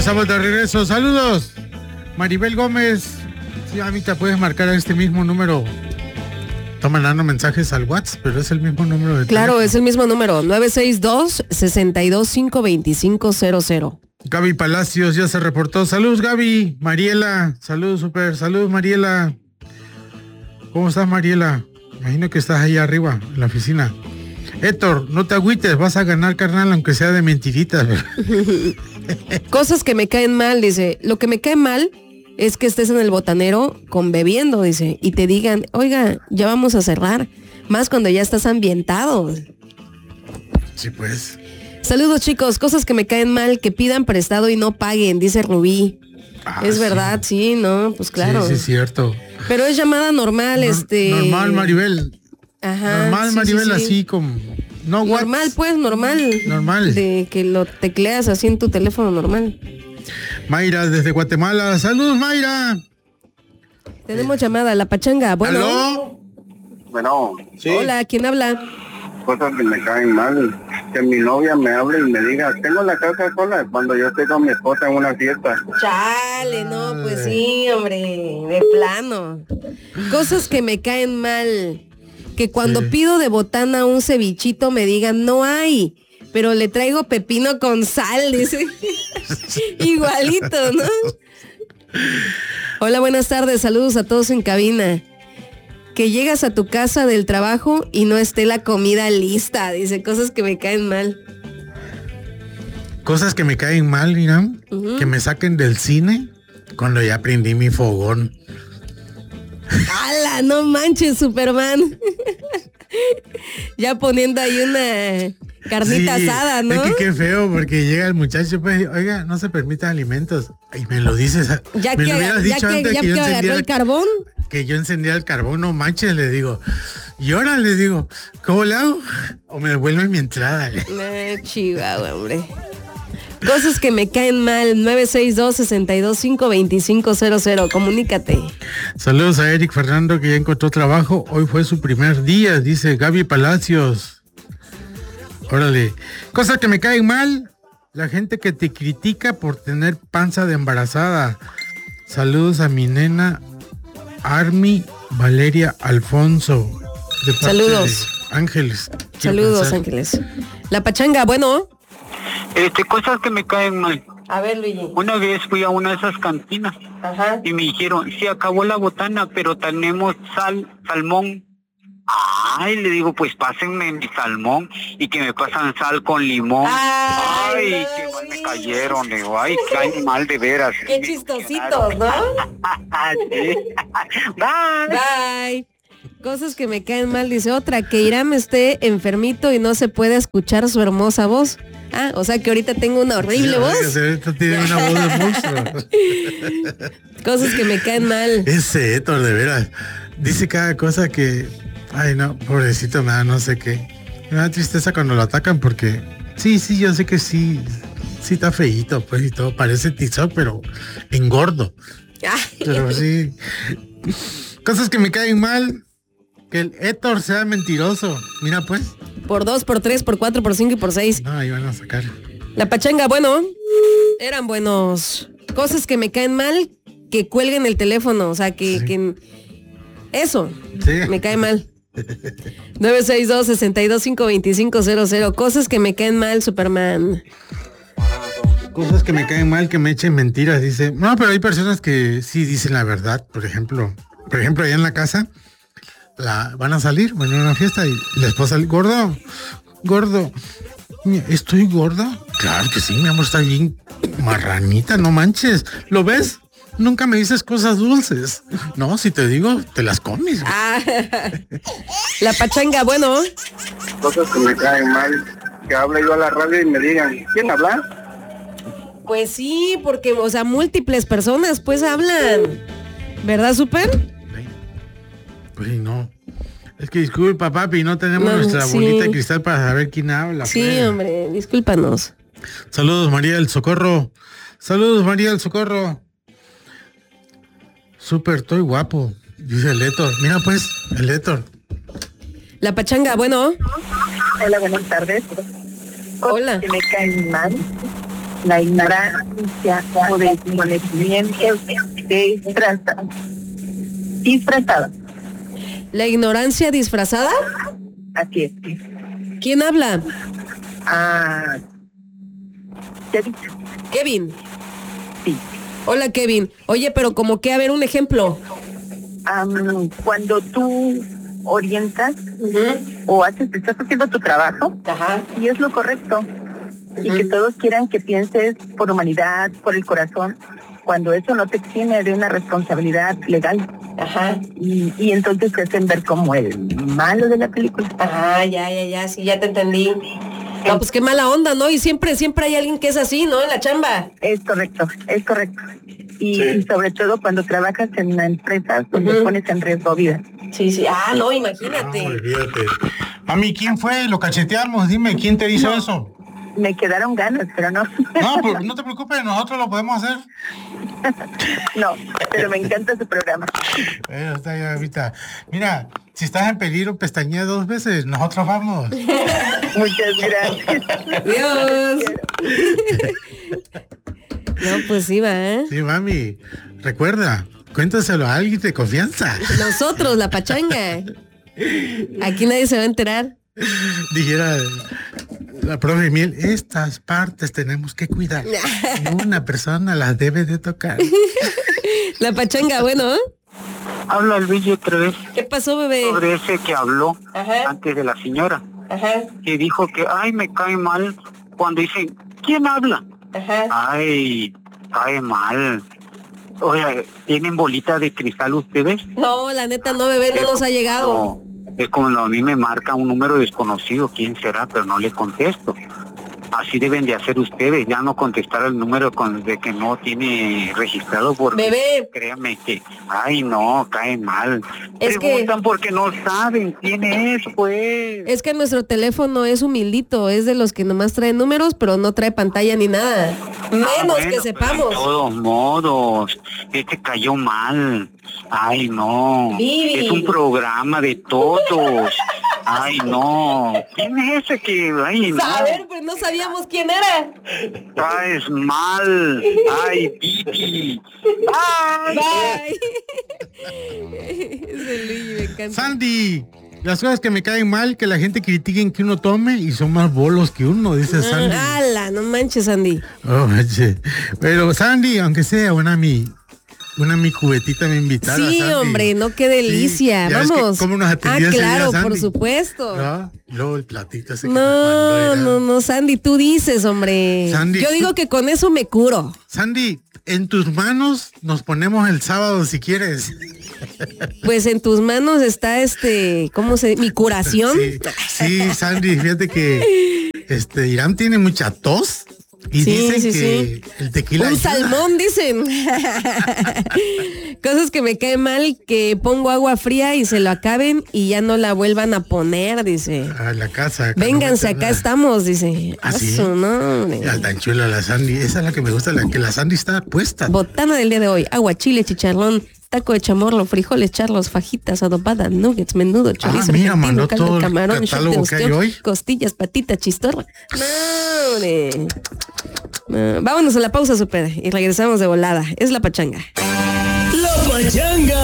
estamos de regreso. Saludos. Maribel Gómez. Sí, amita, puedes marcar a este mismo número. Está mandando mensajes al WhatsApp, pero es el mismo número de Claro, teléfono. es el mismo número, 962-625-2500. Gaby Palacios ya se reportó. Saludos, Gaby. Mariela. Saludos, super. Saludos, Mariela. ¿Cómo estás, Mariela? Imagino que estás ahí arriba, en la oficina. Héctor, no te agüites, vas a ganar, carnal, aunque sea de mentiritas. Cosas que me caen mal, dice. Lo que me cae mal es que estés en el botanero bebiendo, dice, y te digan, oiga, ya vamos a cerrar. Más cuando ya estás ambientado. Sí, pues. Saludos, chicos. Cosas que me caen mal, que pidan prestado y no paguen, dice Rubí. Es verdad, sí, ¿no? Pues claro. Sí, es cierto. Pero es llamada normal, Normal, Maribel. Ajá. Normal, Maribel, sí. así como... No, normal, pues, normal. Normal. De que lo tecleas así en tu teléfono normal. Mayra, desde Guatemala. ¡Saludos, Mayra! Tenemos llamada, La Pachanga. Bueno. ¿Aló? Bueno, Sí. Hola, ¿quién habla? cosas que me caen mal. Que mi novia me hable y me diga, tengo la casa sola cuando yo estoy con mi esposa en una fiesta. Chale, no, pues sí, hombre, de plano. Cosas que me caen mal. Que cuando pido de botana un cevichito me digan, no hay, pero le traigo pepino con sal, dice. Igualito, ¿no? Hola, buenas tardes, saludos a todos en cabina. Que llegas a tu casa del trabajo y no esté la comida lista, dice, cosas que me caen mal. Cosas que me caen mal, mira, que me saquen del cine cuando ya prendí mi fogón. ¡Hala! No manches, Superman. Ya poniendo ahí una carnita asada, ¿no? Es que qué feo, porque llega el muchacho, pues, oiga, no se permitan alimentos. Y me lo dices, Ya me que, lo hubieras dicho antes ya que yo que agarró encendía el carbón. que yo encendía el carbón, no manches, le digo. Y ahora le digo, ¿cómo le hago? O me devuelven mi entrada. Chihuahua, hombre. Cosas que me caen mal, 962-625-2500. Comunícate. Saludos a Eric Fernando, que ya encontró trabajo. Hoy fue su primer día, dice Gaby Palacios. Órale. Cosas que me caen mal, la gente que te critica por tener panza de embarazada. Saludos a mi nena Armi Valeria Alfonso. De parte Saludos. de Ángeles. Saludos, Ángeles. La Pachanga, bueno. Cosas que me caen mal. A ver, Luigi. Una vez fui a una de esas cantinas Ajá. y me dijeron, sí, acabó la botana, pero tenemos salmón. Ay, le digo, pues pásenme mi salmón y que me pasan sal con limón. Ay, no, qué mal me cayeron, le digo, ay, caen mal de veras. Qué chistositos, ¿no? Sí. Bye. Bye. Cosas que me caen mal, dice otra, que Irán esté enfermito y no se puede escuchar su hermosa voz. Ah, o sea que ahorita tengo una horrible voz. Ahorita tiene una voz de monstruo. Cosas que me caen mal. Ese Héctor, de veras, dice cada cosa que, ay no, pobrecito, me da no sé qué. Me da tristeza cuando lo atacan porque, sí, yo sé que sí está feíto, pues, y todo, parece TikTok, pero engordo. Pero sí. Cosas que me caen mal, que el Héctor sea mentiroso. Mira, pues. Por 2, por 3, por 4, por 5 y por 6. No, ahí van a sacar. La Pachanga, bueno, eran buenos. Cosas que me caen mal, que cuelguen el teléfono, o sea, que eso, me cae mal. 962-625-2500. Cosas que me caen mal, Superman. Cosas que me caen mal, que me echen mentiras, dice. No, pero hay personas que sí dicen la verdad. Por ejemplo, allá en la casa, van a salir, van a una fiesta y la esposa, gordo, ¿estoy gorda? Claro que sí, mi amor, está bien marranita, no manches. ¿Lo ves? Nunca me dices cosas dulces. No, si te digo, te las comes. La Pachanga, bueno. Cosas que me caen mal, que hable yo a la radio y me digan, ¿quién habla? Pues sí, porque, o sea, múltiples personas pues hablan. ¿Verdad, Super? Pues no. Es que disculpa, papi, no tenemos nuestra bolita de cristal para saber quién habla. Sí, pues. hombre, discúlpanos. Saludos, María del Socorro. Saludos, María del Socorro. Súper, estoy guapo, dice el Héctor. Mira pues, el Héctor. La Pachanga, bueno. Hola, buenas tardes. Hola. Que me caen mal. la ignorancia o desconocimiento disfrazada. ¿La ignorancia disfrazada? Así es. ¿Quién habla? Kevin. Sí. Hola, Kevin. Oye, pero como que, a ver, un ejemplo. Cuando tú orientas o estás haciendo tu trabajo, y es lo correcto, y que todos quieran que pienses por humanidad, por el corazón, cuando eso no te exime de una responsabilidad legal. Y entonces te hacen ver como el malo de la película. Ya, sí, ya te entendí. No, pues qué mala onda, ¿no? Y siempre hay alguien que es así, ¿no? En la chamba. Es correcto. Y sobre todo cuando trabajas en una empresa donde pones en riesgo vida. Sí. No, imagínate. No, olvídate. Mami, ¿quién fue? Lo cacheteamos. Dime, ¿quién te hizo eso? Me quedaron ganas, pero no. No, pero no te preocupes, nosotros lo podemos hacer. No, pero me encanta su programa. Bueno, está ya ahorita. Mira, si estás en peligro, pestañea 2 veces. Nosotros vamos. Muchas gracias. Adiós. No, pues sí, va, ¿eh? Sí, mami. Recuerda, cuéntaselo a alguien de confianza. Nosotros, la pachanga. Aquí nadie se va a enterar. Dijera la profe Miel, estas partes tenemos que cuidar. Una persona las debe de tocar. La pachanga, bueno, ¿eh? Habla Luigi otra vez. ¿Qué pasó, bebé? Sobre ese que habló antes de la señora. Que dijo que, me cae mal cuando dicen, ¿quién habla? Ay, cae mal. Oye, ¿tienen bolita de cristal ustedes? No, la neta no, bebé, no nos ha llegado. No, es como a mí me marca un número desconocido, quién será, pero no le contesto. Así deben de hacer ustedes, ya no contestar el número de que no tiene registrado, porque bebé, créanme que, no, cae mal. Es Preguntan porque no saben quién es, pues. Es que nuestro teléfono es humildito, es de los que nomás trae números, pero no trae pantalla ni nada. Menos que sepamos. De todos modos, cayó mal. Ay, no. Vivi. Es un programa de todos. Ay, no. ¿Quién es ese que...? Ay, no. A ver, pues no sabíamos quién era. Caes mal. Ay, Vivi. Bye. Ese Luigi me encanta. Sandy, las cosas que me caen mal, que la gente critique que uno tome y son más bolos que uno, dice Sandy. ¡Hala! No manches, Sandy. Oh, manche. Pero Sandy, aunque sea mi cubetita me invitara. Sí, Sandy. Hombre, no, qué delicia. Sí, Vamos. ¿Cómo nos atendió ese claro, día, Sandy? por supuesto. ¿No? Y luego el platito ese No, Sandy, tú dices, hombre. Sandy, yo digo que con eso me curo. Sandy, en tus manos nos ponemos el sábado si quieres. Pues en tus manos está ¿cómo se dice? Mi curación. Sí, Sandy, fíjate que Irán tiene mucha tos. Y dicen que el tequila un ayuda. salmón, dicen. Cosas que me cae mal, que pongo agua fría y se lo acaben y ya no la vuelvan a poner, dice. A la casa. Vénganse, acá estamos, dice. ¿Sí? No, tan chula la Sandy. Esa es la que me gusta, la que la Sandy está puesta. Botana del día de hoy: agua, chile, chicharrón, taco de chamorro, frijoles, charlos, fajitas, adobada, nuggets, menudo, chorizo, mira, mandó caldo todo de el camarón, catálogo que hay hoy. costillas, patita, chistorra. Vámonos a la pausa, super, y regresamos de volada. Es la pachanga. La pachanga